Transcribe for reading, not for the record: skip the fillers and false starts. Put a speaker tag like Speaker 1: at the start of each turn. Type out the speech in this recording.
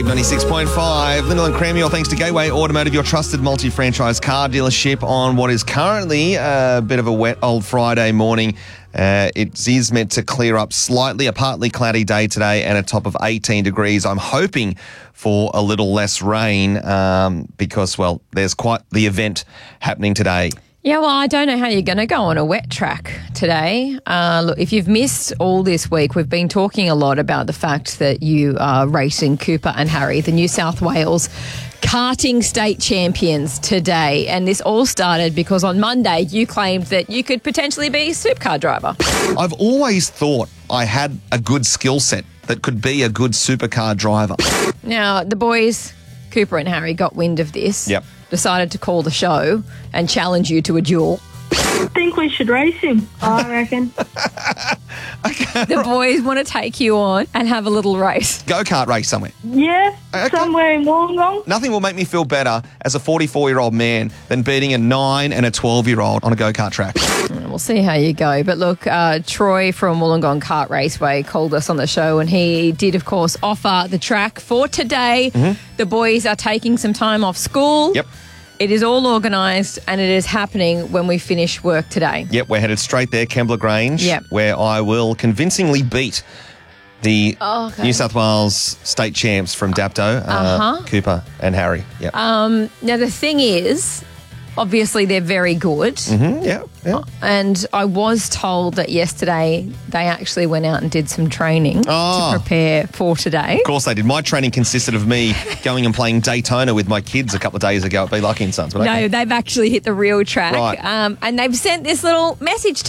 Speaker 1: Wave 96.5. Lyndall and Crammy, all thanks to Gateway Automotive, your trusted multi-franchise car dealership on what is currently a bit of a wet old Friday morning. It is meant to clear up slightly, a partly cloudy day today and a top of 18 degrees. I'm hoping for a little less rain because, well, there's quite the event happening today.
Speaker 2: Yeah, well, I don't know how you're going to go on a wet track today. Look, if you've missed all this week, we've been talking a lot about the fact that you are racing Cooper and Harry, the New South Wales karting state champions today. And this all started because on Monday you claimed that you could potentially be a supercar driver.
Speaker 1: I've always thought I had a good skill set that could be a good supercar driver.
Speaker 2: Now, the boys, Cooper and Harry, got wind of this.
Speaker 1: Yep.
Speaker 2: Decided to call the show and challenge you to a duel.
Speaker 3: I think we should race him, I reckon.
Speaker 2: The boys want to take you on and have a little race.
Speaker 1: Go-kart race somewhere.
Speaker 3: Yeah, somewhere in Wollongong.
Speaker 1: Nothing will make me feel better as a 44-year-old man than beating a 9 and a 12-year-old on a go-kart track.
Speaker 2: We'll see how you go. But look, Troy from Wollongong Kart Raceway called us on the show and he did, of course, offer the track for today. Mm-hmm. The boys are taking some time off school.
Speaker 1: Yep.
Speaker 2: It is all organised and it is happening when we finish work today.
Speaker 1: Yep, we're headed straight there, Kembla Grange,
Speaker 2: yep,
Speaker 1: where I will convincingly beat the New South Wales state champs from Dapto, Cooper and Harry. Yep.
Speaker 2: Now, the thing is, obviously they're very good.
Speaker 1: Mm-hmm, yeah.
Speaker 2: And I was told that yesterday they actually went out and did some training to prepare for today.
Speaker 1: Of course they did. My training consisted of me going and playing Daytona with my kids a couple of days ago at Be Lucky and Sons. But
Speaker 2: no, they've actually hit the real track.
Speaker 1: Right.
Speaker 2: And they've sent this little message to